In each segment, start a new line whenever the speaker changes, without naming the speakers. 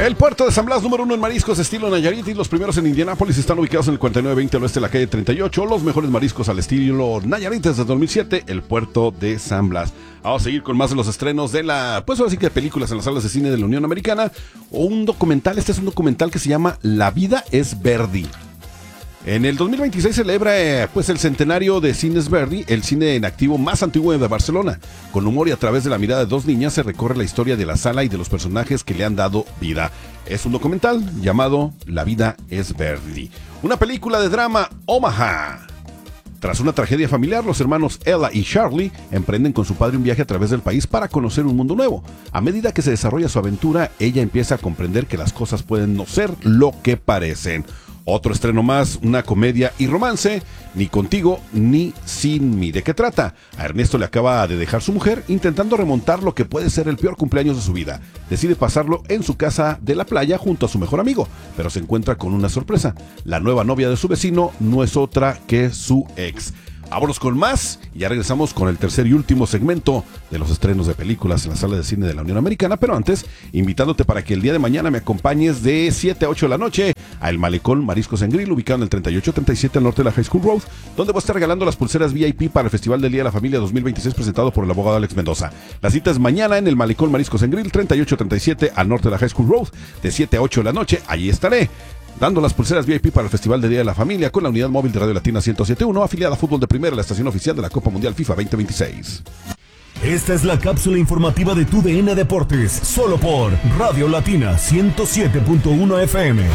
El puerto de San Blas, número 1 en mariscos estilo Nayarit, y los primeros en Indianápolis están ubicados en el 4920 al oeste de la calle 38. Los mejores mariscos al estilo Nayarit desde 2007, el puerto de San Blas. Vamos a seguir con más de los estrenos de pues ahora sí que películas en las salas de cine de la Unión Americana. O un documental, este es un documental que se llama La vida es Verdi. En el 2026 celebra pues el centenario de Cines Verdi, el cine en activo más antiguo de Barcelona. Con humor y a través de la mirada de dos niñas se recorre la historia de la sala y de los personajes que le han dado vida. Es un documental llamado La vida es Verdi. Una película de drama, Omaha. Tras una tragedia familiar, los hermanos Ella y Charlie emprenden con su padre un viaje a través del país para conocer un mundo nuevo. A medida que se desarrolla su aventura, ella empieza a comprender que las cosas pueden no ser lo que parecen. Otro estreno más, una comedia y romance, Ni contigo ni sin mí. ¿De qué trata? A Ernesto le acaba de dejar su mujer, intentando remontar lo que puede ser el peor cumpleaños de su vida. Decide pasarlo en su casa de la playa junto a su mejor amigo, pero se encuentra con una sorpresa. La nueva novia de su vecino no es otra que su ex. Vámonos con más y ya regresamos con el tercer y último segmento de los estrenos de películas en la sala de cine de la Unión Americana, pero antes, invitándote para que el día de mañana me acompañes de 7 a 8 de la noche a El Malecón Mariscos en Grill, ubicado en el 3837 al norte de la High School Road, donde voy a estar regalando las pulseras VIP para el Festival del Día de la Familia 2026 presentado por el abogado Alex Mendoza. La cita es mañana en El Malecón Mariscos en Grill, 3837 al norte de la High School Road, de 7 a 8 de la noche. Allí estaré dando las pulseras VIP para el Festival del Día de la Familia con la unidad móvil de Radio Latina 107.1, afiliada a Fútbol de Primera, la estación oficial de la Copa Mundial FIFA 2026.
Esta es la cápsula informativa de TUDN Deportes, solo por Radio Latina 107.1 FM.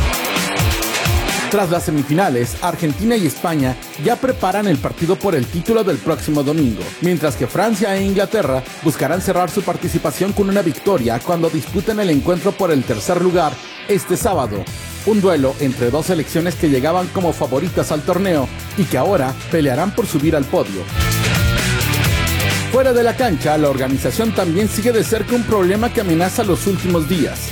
Tras las semifinales, Argentina y España ya preparan el partido por el título del próximo domingo, mientras que Francia e Inglaterra buscarán cerrar su participación con una victoria cuando disputen el encuentro por el tercer lugar este sábado. Un duelo entre dos selecciones que llegaban como favoritas al torneo y que ahora pelearán por subir al podio. Fuera de la cancha, la organización también sigue de cerca un problema que amenaza los últimos días.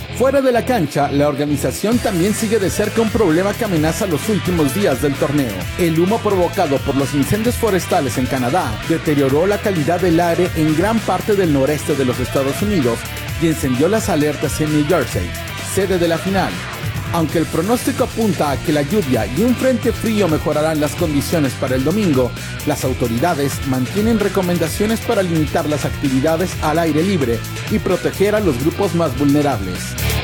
Del torneo. El humo provocado por los incendios forestales en Canadá deterioró la calidad del aire en gran parte del noreste de los Estados Unidos y encendió las alertas en New Jersey, sede de la final. Aunque el pronóstico apunta a que la lluvia y un frente frío mejorarán las condiciones para el domingo, las autoridades mantienen recomendaciones para limitar las actividades al aire libre y proteger a los grupos más vulnerables.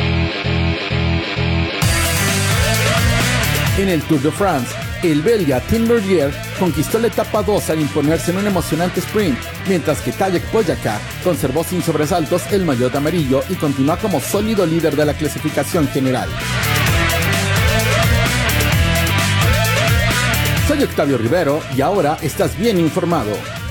En el Tour de France, el belga Tim Merlier conquistó la etapa 2 al imponerse en un emocionante sprint, mientras que Tadej Pogačar conservó sin sobresaltos el maillot amarillo y continúa como sólido líder de la clasificación general. Soy Octavio Rivero y ahora estás bien informado.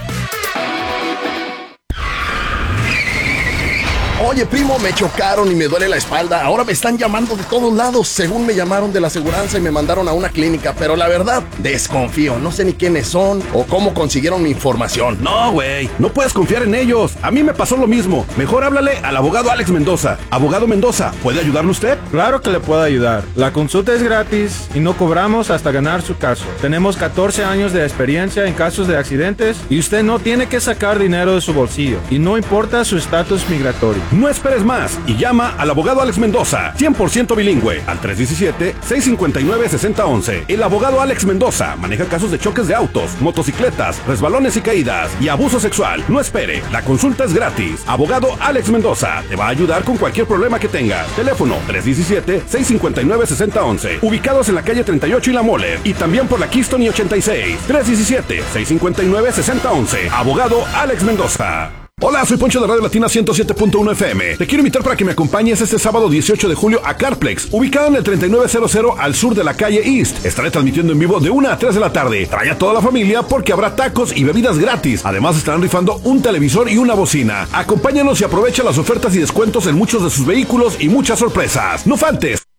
Oye, primo, me chocaron y me duele la espalda. Ahora me están llamando de todos lados. Según me llamaron de la aseguranza y me mandaron a una clínica. Pero la verdad, desconfío. No sé ni quiénes son o cómo consiguieron mi información.
No, güey, no puedes confiar en ellos. A mí me pasó lo mismo. Mejor háblale al abogado Alex Mendoza. Abogado Mendoza, ¿puede ayudarle usted?
Claro que le puedo ayudar. La consulta es gratis y no cobramos hasta ganar su caso. Tenemos 14 años de experiencia en casos de accidentes y usted no tiene que sacar dinero de su bolsillo. Y no importa su estatus migratorio.
No esperes más y llama al abogado Alex Mendoza, 100% bilingüe, al 317-659-6011. El abogado Alex Mendoza maneja casos de choques de autos, motocicletas, resbalones y caídas y abuso sexual. No espere, la consulta es gratis. Abogado Alex Mendoza te va a ayudar con cualquier problema que tengas. Teléfono 317-659-6011. Ubicados en la calle 38 y La Moller y también por la Keystone y 86. 317-659-6011. Abogado Alex Mendoza. Hola, soy Poncho de Radio Latina 107.1 FM. Te quiero invitar para que me acompañes este sábado 18 de julio a Carplex, ubicado en el 3900 al sur de la calle East. Estaré transmitiendo en vivo de 1 a 3 de la tarde. Trae a toda la familia porque habrá tacos y bebidas gratis. Además estarán rifando un televisor y una bocina. Acompáñanos y aprovecha las ofertas y descuentos en muchos de sus vehículos y muchas sorpresas. ¡No faltes!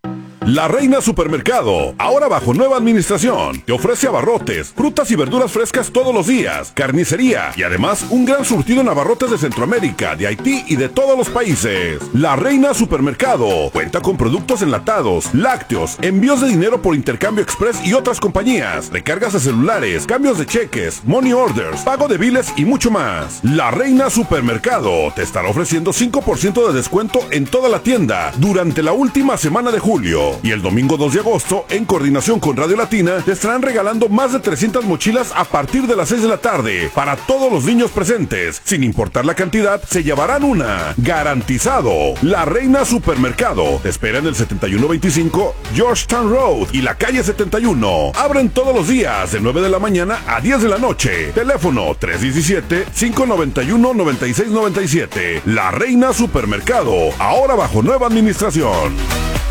La Reina Supermercado, ahora bajo nueva administración, te ofrece abarrotes, frutas y verduras frescas todos los días, carnicería y además un gran surtido en abarrotes de Centroamérica, de Haití y de todos los países. La Reina Supermercado cuenta con productos enlatados, lácteos, envíos de dinero por intercambio express y otras compañías, recargas de celulares, cambios de cheques, money orders, pago de biles y mucho más. La Reina Supermercado te estará ofreciendo 5% de descuento en toda la tienda durante la última semana de julio. Y el domingo 2 de agosto, en coordinación con Radio Latina, te estarán regalando más de 300 mochilas a partir de las 6 de la tarde para todos los niños presentes. Sin importar la cantidad, se llevarán una. Garantizado. La Reina Supermercado te espera en el 7125 Georgetown Road y la calle 71. Abren todos los días de 9 de la mañana a 10 de la noche. Teléfono 317-591-9697. La Reina Supermercado, ahora bajo nueva administración.